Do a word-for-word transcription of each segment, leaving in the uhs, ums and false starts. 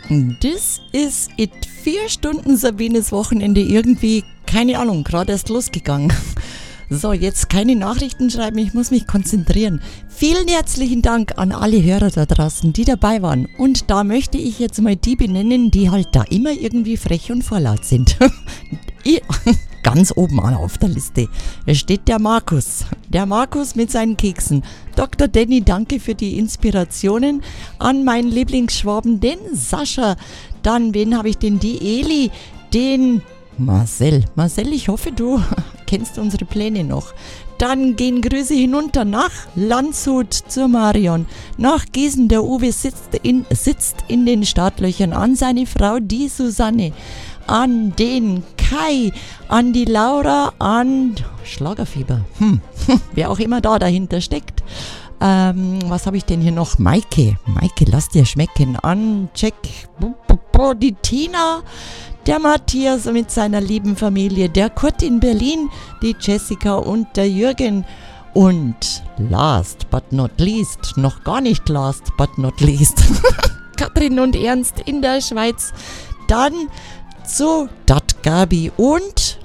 Das ist it. Vier Stunden Sabines Wochenende irgendwie, keine Ahnung, gerade erst losgegangen. So, jetzt keine Nachrichten schreiben, ich muss mich konzentrieren. Vielen herzlichen Dank an alle Hörer da draußen, die dabei waren. Und da möchte ich jetzt mal die benennen, die halt da immer irgendwie frech und vorlaut sind. Ganz oben an auf der Liste steht der Markus. Der Markus mit seinen Keksen. Doktor Danny, danke für die Inspirationen. An meinen Lieblingsschwaben, den Sascha. Dann, wen habe ich denn? Die Eli, den Marcel. Marcel, ich hoffe, du kennst unsere Pläne noch. Dann gehen Grüße hinunter nach Landshut zur Marion. Nach Gießen, der Uwe sitzt in, sitzt in den Startlöchern. An seine Frau, die Susanne. An den Kai. An die Laura. An Schlagerfieber. Hm. Wer auch immer da dahinter steckt. Ähm, was habe ich denn hier noch? Maike. Maike, lass dir schmecken. An Jack. Die Tina. Der Matthias mit seiner lieben Familie, der Kurt in Berlin, die Jessica und der Jürgen. Und last but not least, noch gar nicht last but not least, Katrin und Ernst in der Schweiz. Dann zu Dat Gabi und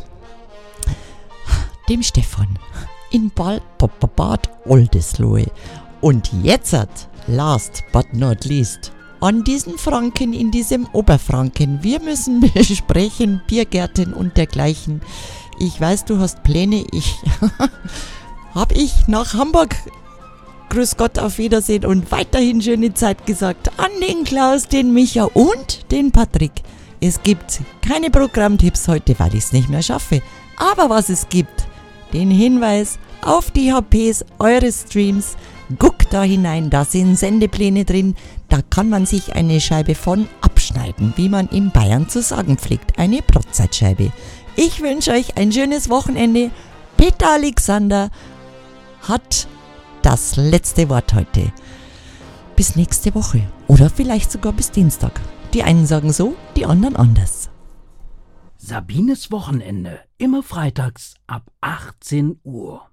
dem Stefan in Bad, Bad Oldesloe. Und jetzt, last but not least, an diesen Franken in diesem Oberfranken. Wir müssen besprechen, Biergärten und dergleichen. Ich weiß, du hast Pläne. Ich habe ich nach Hamburg. Grüß Gott, auf Wiedersehen und weiterhin schöne Zeit gesagt. An den Klaus, den Micha und den Patrick. Es gibt keine Programmtipps heute, weil ich es nicht mehr schaffe. Aber was es gibt, den Hinweis auf die H Ps eures Streams. Guck da hinein, da sind Sendepläne drin, da kann man sich eine Scheibe von abschneiden, wie man in Bayern zu sagen pflegt, eine Brotzeitscheibe. Ich wünsche euch ein schönes Wochenende. Peter Alexander hat das letzte Wort heute. Bis nächste Woche oder vielleicht sogar bis Dienstag. Die einen sagen so, die anderen anders. Sabines Wochenende, immer freitags ab achtzehn Uhr.